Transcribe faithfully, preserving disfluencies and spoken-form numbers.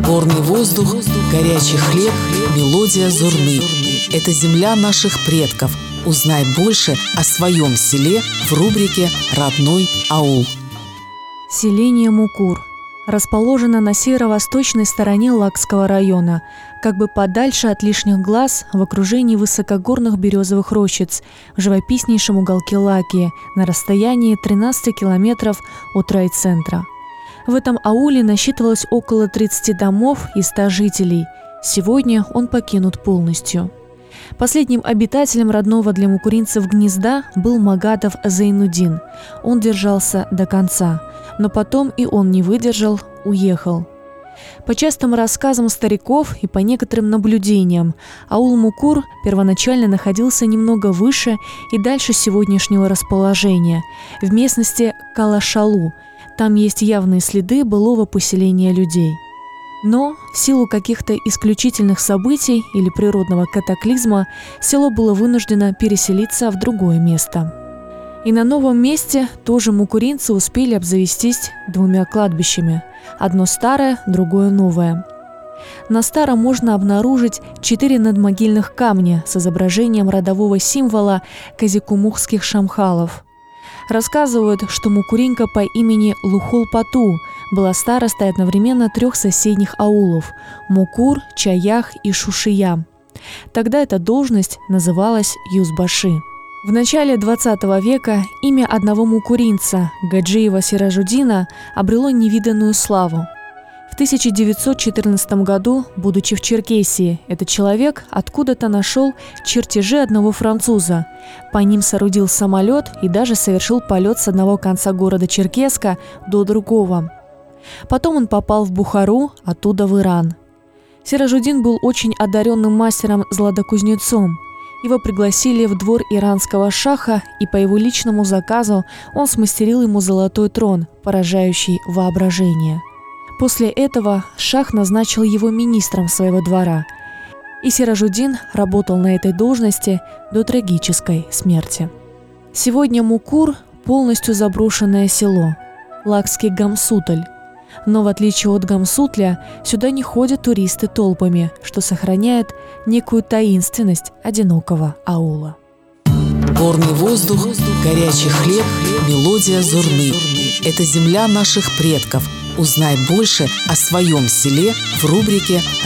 Горный воздух, горячий хлеб, мелодия зурны. Это земля наших предков. Узнай больше о своем селе в рубрике «Родной аул». Селение Мукур расположено на северо-восточной стороне Лакского района, как бы подальше от лишних глаз, в окружении высокогорных березовых рощиц, в живописнейшем уголке Лакии, на расстоянии тринадцати километров от райцентра. В этом ауле насчитывалось около тридцати домов и ста жителей. Сегодня он покинут полностью. Последним обитателем родного для мукуринцев гнезда был Магадов Зайнудин. Он держался до конца, но потом и он не выдержал, уехал. По частым рассказам стариков и по некоторым наблюдениям, аул Мукур первоначально находился немного выше и дальше сегодняшнего расположения, в местности Калашалу. Там есть явные следы былого поселения людей. Но в силу каких-то исключительных событий или природного катаклизма село было вынуждено переселиться в другое место. И на новом месте тоже мукуринцы успели обзавестись двумя кладбищами. Одно старое, другое новое. На старом можно обнаружить четыре надмогильных камня с изображением родового символа казикумухских шамхалов. Рассказывают, что мукуринка по имени Лухол-Пату была старостой одновременно трех соседних аулов – Мукур, Чаях и Шушия. Тогда эта должность называлась Юзбаши. В начале двадцатого века имя одного мукуринца, Гаджиева Сиражудина, обрело невиданную славу. В тысяча девятьсот четырнадцатом году, будучи в Черкесии, этот человек откуда-то нашел чертежи одного француза. По ним соорудил самолет и даже совершил полет с одного конца города Черкеска до другого. Потом он попал в Бухару, оттуда в Иран. Сиражудин был очень одаренным мастером-златокузнецом. Его пригласили в двор иранского шаха, и по его личному заказу он смастерил ему золотой трон, поражающий воображение. После этого шах назначил его министром своего двора, и Сиражудин работал на этой должности до трагической смерти. Сегодня Мукур – полностью заброшенное село, Лакский Гамсутль. Но в отличие от Гамсутля, сюда не ходят туристы толпами, что сохраняет некую таинственность одинокого аула. Горный воздух, горячий хлеб, мелодия зурны. Это земля наших предков. Узнай больше о своем селе в рубрике